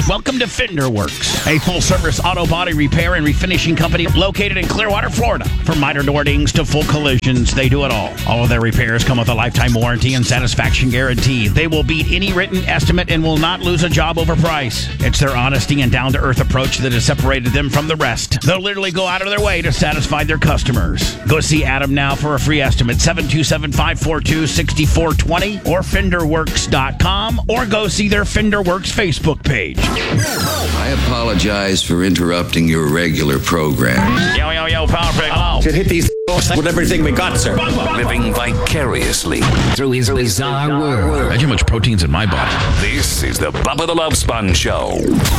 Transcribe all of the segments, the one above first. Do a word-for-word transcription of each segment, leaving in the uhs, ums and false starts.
welcome to Fender Works, a full-service auto body repair and refinishing company located in Clearwater, Florida. From minor door dings to full collisions, they do it all. All of their repairs come with a lifetime warranty and satisfaction guarantee. They will beat any written estimate and will not lose a job over price. It's their honesty and down-to-earth approach that has separated them from the rest. They'll literally go out of their way to satisfy their customers. Go see Adam now for a free estimate, seven two seven, five four two, six four two zero or fender works dot com, or go see their Fender Works Facebook page. I apologize for interrupting your regular program. Yo, yo, yo, Power Pick. Hello. Should hit these with everything we got, sir. Living vicariously through his bizarre world. Imagine how much protein's in my body. This is the Bubba the Love Sponge Show.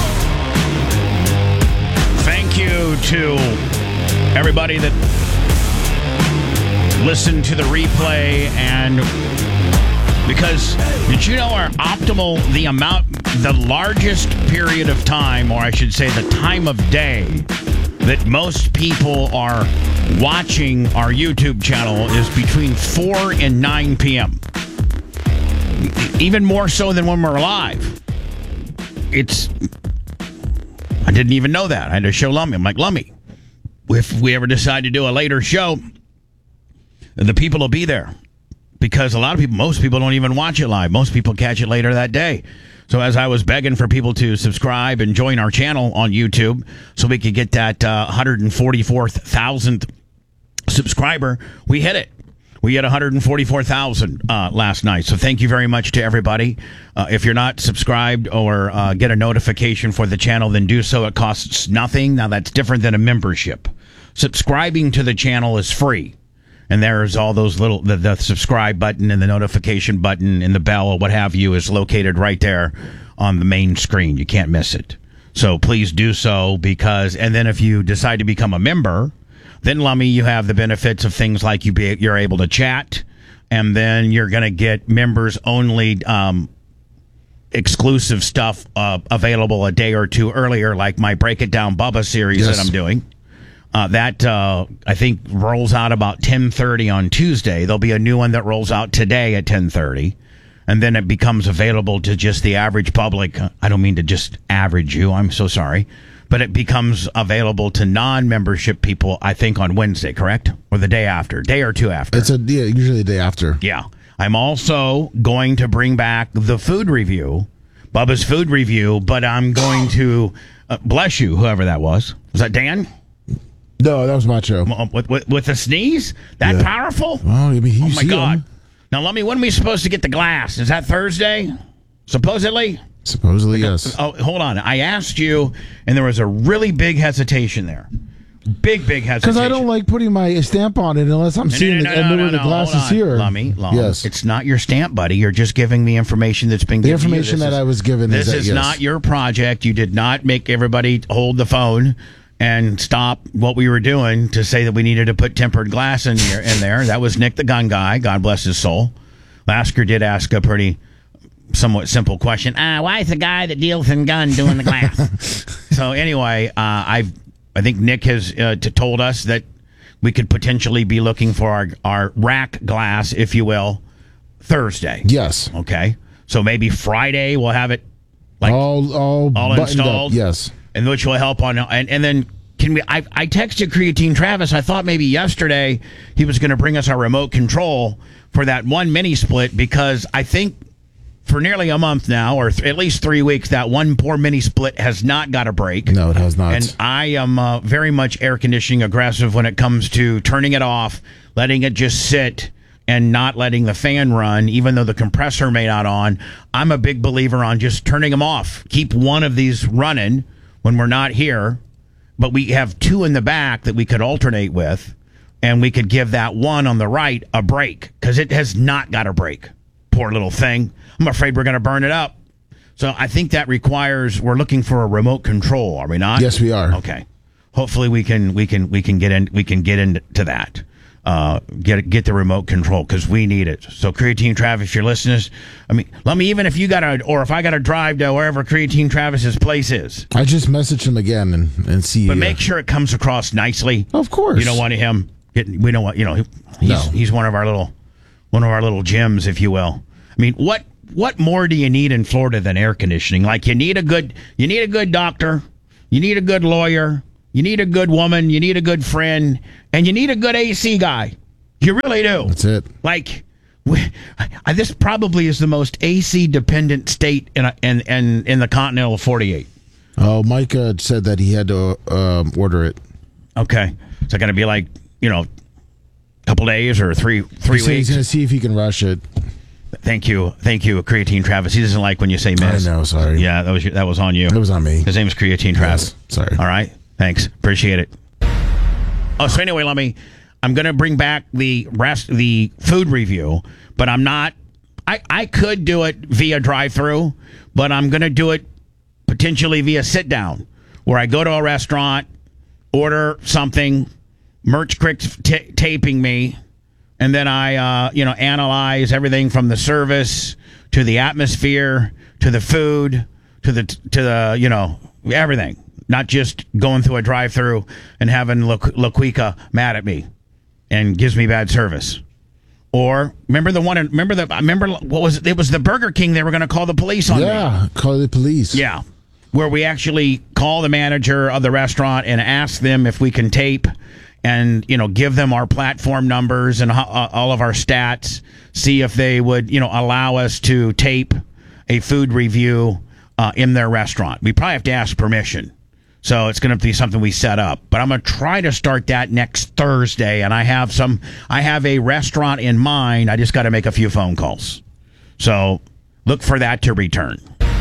Thank you to everybody that listened to the replay, and because did you know our optimal, the amount, the largest period of time, or I should say the time of day that most people are watching our YouTube channel is between four and nine p.m. Even more so than when we're live. It's, I didn't even know that. I had to show Lummy. I'm like, Lummy, if we ever decide to do a later show, the people will be there. Because a lot of people, most people don't even watch it live. Most people catch it later that day. So as I was begging for people to subscribe and join our channel on YouTube so we could get that uh, one hundred forty-four thousandth subscriber, we hit it. We hit one hundred forty-four thousand uh, last night. So thank you very much to everybody. Uh, if you're not subscribed or uh, get a notification for the channel, then do so. It costs nothing. Now, that's different than a membership. Subscribing to the channel is free. And there's all those little, the, the subscribe button and the notification button and the bell or what have you is located right there on the main screen. You can't miss it. So please do so, because, and then if you decide to become a member, then Lummy, you have the benefits of things like you be, you're able to chat, and then you're going to get members only um, exclusive stuff uh, available a day or two earlier, like my Break It Down Bubba series Yes. that I'm doing. Uh, that, uh, I think, rolls out about ten thirty on Tuesday. There'll be a new one that rolls out today at ten thirty. And then it becomes available to just the average public. I don't mean to just average you. I'm so sorry. But it becomes available to non-membership people, I think, on Wednesday, correct? Or the day after. Day or two after. It's a yeah, usually the day after. Yeah. I'm also going to bring back the food review, Bubba's food review, but I'm going to, uh, bless you, whoever that was. Was that Dan? No, that was Macho. With, with, with a sneeze? That Yeah. powerful? Well, I mean, you Oh, my see God. him. Now, let me, when are we supposed to get the glass? Is that Thursday? Supposedly? Supposedly, yes. Oh, hold on. I asked you, and there was a really big hesitation there. Big, big hesitation. Because I don't like putting my stamp on it unless I'm No, seeing no, no, the, no, no, no, where the no, glass hold is on. here. Lummy, Lummy, Yes. it's not your stamp, buddy. You're just giving me information that's been given The to you. information This that is- I was given This is that, is yes. not your project. You did not make everybody hold the phone and stop what we were doing to say that we needed to put tempered glass in, here, in there. That was Nick the gun guy. God bless his soul. Lasker did ask a pretty somewhat simple question. Uh, why is the guy that deals in gun doing the glass? So anyway, uh, I've, I think Nick has uh, t- told us that we could potentially be looking for our, our rack glass, if you will, Thursday. Yes. Okay. So maybe Friday we'll have it like all all, all buttoned installed. Up. Yes. And which will help on, and, and then can we, I, I texted Creatine Travis. I thought maybe yesterday he was going to bring us our remote control for that one mini split, because I think for nearly a month now, or th- at least three weeks, that one poor mini split has not got a break. No, it has not. And I am uh, very much air conditioning aggressive when it comes to turning it off, letting it just sit, and not letting the fan run, even though the compressor may not on. I'm a big believer on just turning them off. Keep one of these running when we're not here, but we have two in the back that we could alternate with, and we could give that one on the right a break, because it has not got a break. Poor little thing. I'm afraid we're going to burn it up. So I think that requires, we're looking for a remote control, are we not? Yes, we are. Okay. Hopefully we can we can we can get in we can get into that. Uh, get get the remote control, because we need it. So Creatine Travis, if you're listening, I mean, let me, even if you got to, or if I got to drive to wherever Creatine Travis's place is. I just messaged him again and, and see. But uh, make sure it comes across nicely. Of course. You don't want him getting, we don't want, you know, he's, No. he's one of our little, one of our little gems, if you will. I mean, what, what more do you need in Florida than air conditioning? Like you need a good you need a good doctor, you need a good lawyer, you need a good woman, you need a good friend, and you need a good A C guy. You really do. That's it. Like we, I, this probably is the most A C dependent state in a, in, in in the continental forty-eight. Oh, Mike uh, said that he had to um, order it. Okay, so going to be like you know, a couple days or three three He said weeks. he's going to see if he can rush it. Thank you, thank you, Creatine Travis. He doesn't like when you say miss. I know, sorry. Yeah, that was that was on you. It was on me. His name is Creatine Travis. Yes, sorry. All right, thanks, appreciate it. Oh, so anyway, let me. I'm going to bring back the rest, the food review, but I'm not. I I could do it via drive-through, but I'm going to do it potentially via sit-down, where I go to a restaurant, order something, Merch Crick's t- taping me. And then I, uh, you know, analyze everything from the service to the atmosphere to the food to the to the you know everything. Not just going through a drive-through and having La, La Cuica mad at me and gives me bad service. Or remember the one? Remember the? Remember what was it? It was the Burger King. They were going to call the police on me. Yeah, call the police. Yeah, where we actually call the manager of the restaurant and ask them if we can tape. And, you know, give them our platform numbers and uh, all of our stats, see if they would, you know, allow us to tape a food review uh, in their restaurant. We probably have to ask permission. So it's going to be something we set up. But I'm going to try to start that next Thursday. And I have some, I have a restaurant in mind. I just got to make a few phone calls. So look for that to return.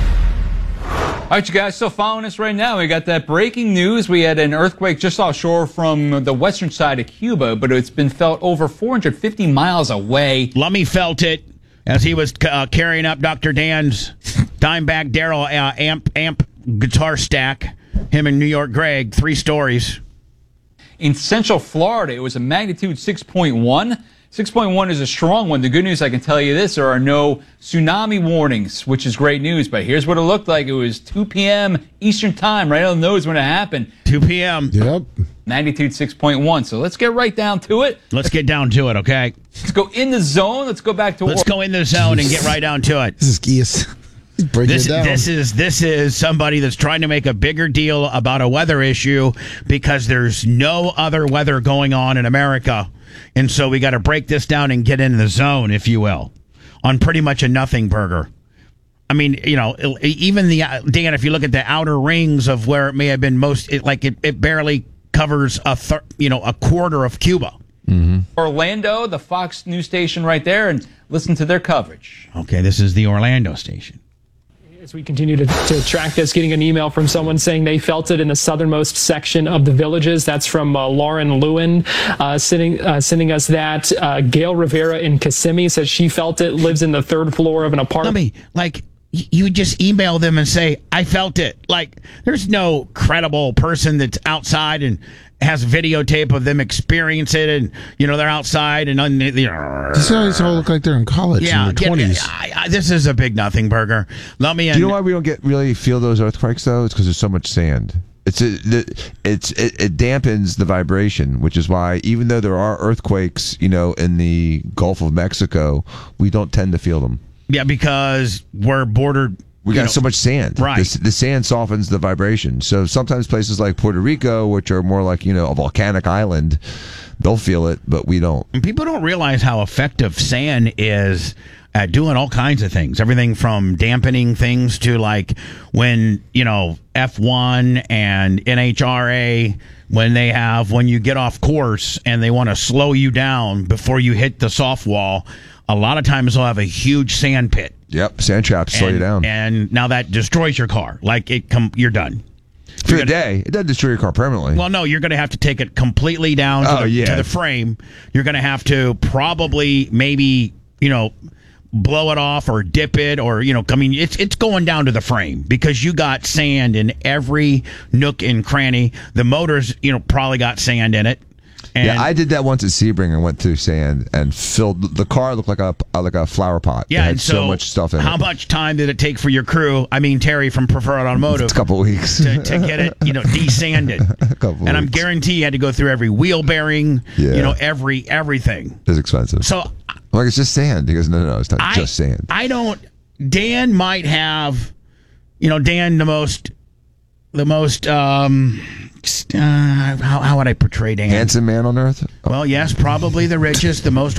All right, you guys still following us right now. We got that breaking news. We had an earthquake just offshore from the western side of Cuba, but it's been felt over four hundred fifty miles away. Lummy felt it as he was uh, carrying up Doctor Dan's Dimebag Darrell uh, amp amp guitar stack. Him and New York Greg, three stories. In Central Florida, it was a magnitude six point one. six point one is a strong one. The good news, I can tell you this, there are no tsunami warnings, which is great news. But here's what it looked like. It was two p.m. Eastern time, right on the nose when it happened. two p.m. Yep. Magnitude six point one. So let's get right down to it. Let's get down to it, okay? Let's go in the zone. Let's go back to Let's go in the zone and get right down to it. This is Geese. He's breaking This, it down. this is this is somebody that's trying to make a bigger deal about a weather issue because there's no other weather going on in America. And so we got to break this down and get in the zone, if you will, on pretty much a nothing burger. I mean, you know, even the, Dan, if you look at the outer rings of where it may have been most, it, like it, it barely covers a, thir- you know, a quarter of Cuba. Mm-hmm. Orlando, the Fox News station right there, and listen to their coverage. Okay, this is the Orlando station. As we continue to, to track this, getting an email from someone saying they felt it in the southernmost section of the villages. That's from uh, Lauren Lewin uh, sending, uh, sending us that. Uh, Gail Rivera in Kissimmee says she felt it, lives in the third floor of an apartment. Let me, like, y- you would just email them and say, I felt it. Like, there's no credible person that's outside and has videotape of them experience it, and you know they're outside and un- These guys all look like they're in college yeah, in their twenties. I, I, this is a big nothing burger. Let me. Do you know why we don't get really feel those earthquakes though? It's because there's so much sand. It's a, it's it, it dampens the vibration, which is why even though there are earthquakes, you know, in the Gulf of Mexico, we don't tend to feel them. Yeah, because we're bordered. We got know, so much sand. Right. The, the sand softens the vibration. So sometimes places like Puerto Rico, which are more like, you know, a volcanic island, they'll feel it, but we don't. And people don't realize how effective sand is at doing all kinds of things. Everything from dampening things to like when, you know, F one and N H R A, when they have, when you get off course and they want to slow you down before you hit the soft wall, a lot of times they'll have a huge sand pit. Yep, sand traps slow and, you down. And now that destroys your car. Like it come, you're done. For a day. It doesn't destroy your car permanently. Well, no, you're going to have to take it completely down to, Oh, the, yeah. to the frame. You're going to have to probably maybe, you know, blow it off or dip it or, you know, I mean, it's it's going down to the frame because you got sand in every nook and cranny. The motors, you know, probably got sand in it. And yeah, I did that once at Sebring. I went through sand and filled the car. Looked like a like a flower pot. Yeah, it had and so, so much stuff in how it. much time did it take for your crew? I mean, Terry from Preferred Automotive. It's a couple weeks to, to get it, you know, desanded. a couple and I'm weeks. guarantee you had to go through every wheel bearing. Yeah. You know, every everything. It's expensive. So I'm like, it's just sand. He goes, no, no, no, it's not I just sand. I don't. Dan might have, you know, Dan the most, the most, um, uh, how, how would I portray Dan? Handsome man on earth. Well, yes, probably the richest, the most